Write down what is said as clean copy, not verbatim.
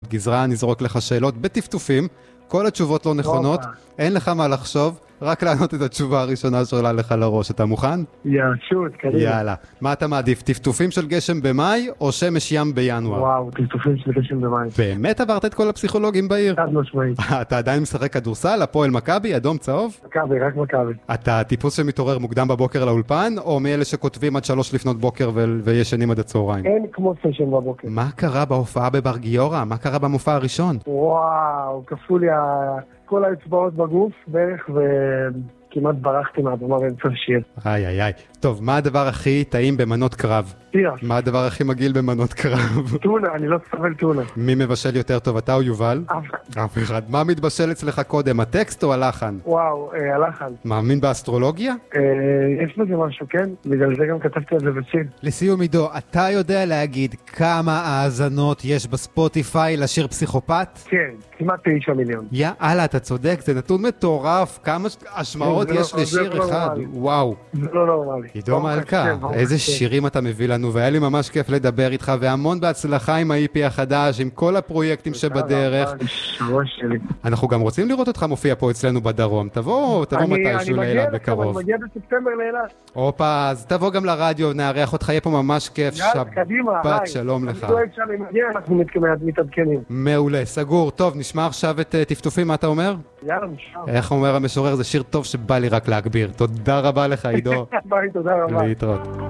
גזרה, אני זורק לך שאלות בטפטופים, כל התשובות לא נכונות, אין לך מה לחשוב, רק לענות את התשובה הראשונה שעולה לך לראש. אתה מוכן? שוט, קדימה. יאללה. מה אתה מעדיף, טפטופים של גשם במאי או שמש ים בינואר? וואו, טפטופים של גשם במאי. באמת עברת את כל הפסיכולוגים בעיר? חד משמעית. אתה עדיין משחק כדורסל, הפועל מכבי, אדום צהוב? מכבי, רק מכבי. אתה טיפוס שמתעורר מוקדם בבוקר לאולפן, או מאלה שכותבים עד 3 לפנות בוקר וישנים עד הצהריים? אין כמו סשן בבוקר. מה קרה בהופעה בבר גיורא? מה קרה במופע הראשון? וואו, כפו לי כל האצבעות בגוף בערך, וכמעט ברחתי מהבמה באמצע השיר. איי. טוב, מה הדבר הכי טעים במנות קרב? תירס. מה הדבר הכי מגעיל במנות קרב? טונה, אני לא סובל טונה. מי מבשל יותר טוב, אתה או יובל? אף אחד. מה מתבשל אצלך קודם, הטקסט או הלחן? וואו, הלחן. מאמין באסטרולוגיה? יש בזה משהו, כן? בגלל זה גם כתבתי על זה בשיר. לסיום עידו, אתה יודע להגיד כמה האזנות יש בספוטיפיי לשיר פסיכופת? כן, כמעט 9 מיליון. יאללה, אתה צודק, זה נתון מטורף, כמה השמעות יש לשיר אחד, וואו. זה לא נורמלי. עידו מלכה, איזה שירים אתה מביא לנו, והיה לי ממש כיף לדבר איתך, והמון בהצלחה עם ה-EP החדש, עם כל הפרויקטים שבדרך. אנחנו גם רוצים לראות אותך מופיע פה אצלנו בדרום, תבוא מתישהו לאילת בקרוב. אני מגיע בספטמבר לאילת. אופה, אז תבוא גם לרדיו, נארח אותך, יהיה פה ממש כיף, שבת שלום לך. אני לא אפשר להגיע, אנחנו מתעדכנים. מעולה, סגור, טוב, נשמע עכשיו את טפטופים, מה אתה אומר? יאללה, נשמע. איך אומר המשורר, זה שיר טוב שבא לי רק להגביר. תודה רבה לך, עידו. ביי, תודה רבה. להתראות.